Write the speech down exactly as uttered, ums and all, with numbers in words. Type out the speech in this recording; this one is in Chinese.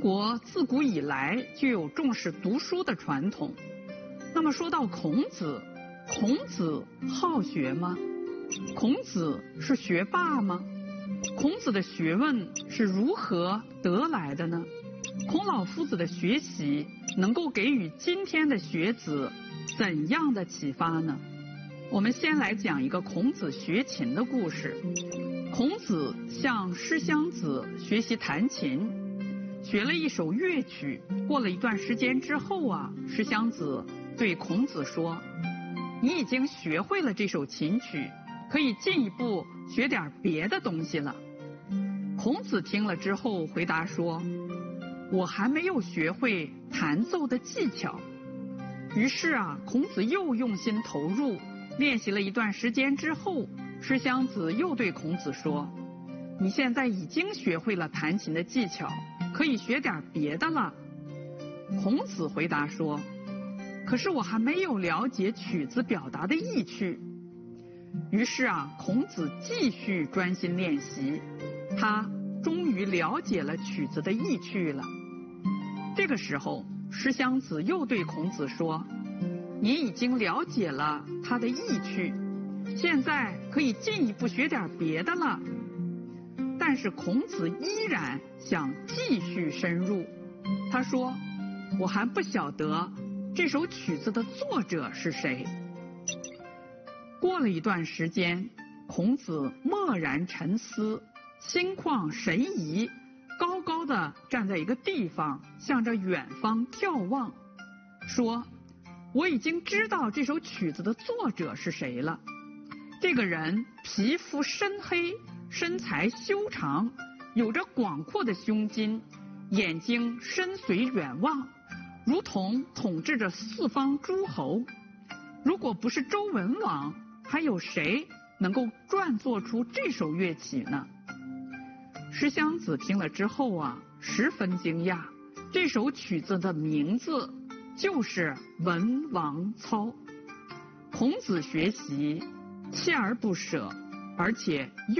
国自古以来就有重视读书的传统。那么说到孔子，孔子好学吗？孔子是学霸吗？孔子的学问是如何得来的呢？孔老夫子的学习能够给予今天的学子怎样的启发呢？我们先来讲一个孔子学琴的故事。孔子向师襄子学习弹琴，学了一首乐曲。过了一段时间之后啊，师襄子对孔子说：“你已经学会了这首琴曲，可以进一步学点别的东西了。”孔子听了之后回答说：“我还没有学会弹奏的技巧。”于是啊，孔子又用心投入，练习了一段时间之后，师襄子又对孔子说：“你现在已经学会了弹琴的技巧，可以学点别的了。”孔子回答说：“可是我还没有了解曲子表达的意趣。”于是啊，孔子继续专心练习，他终于了解了曲子的意趣了。这个时候，师襄子又对孔子说：“你已经了解了它的意趣，现在可以进一步学点别的了。”但是孔子依然想继续深入。他说：“我还不晓得这首曲子的作者是谁。”过了一段时间，孔子默然沉思，心旷神怡，高高的站在一个地方，向着远方眺望，说：“我已经知道这首曲子的作者是谁了。这个人皮肤深黑，身材修长，有着广阔的胸襟，眼睛深邃远望，如同统治着四方诸侯。如果不是周文王，还有谁能够撰作出这首乐曲呢？”师襄子听了之后啊，十分惊讶。这首曲子的名字就是《文王操》。孔子学习锲而不舍，而且